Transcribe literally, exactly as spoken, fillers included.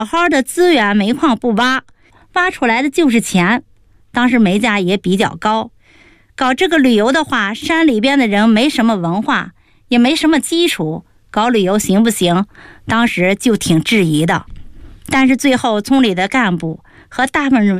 好好的资源煤矿不挖，挖出来的就是钱。当时煤价也比较高，搞这个旅游的话，山里边的人没什么文化，也没什么基础，搞旅游行不行？当时就挺质疑的。但是最后村里的干部和大部分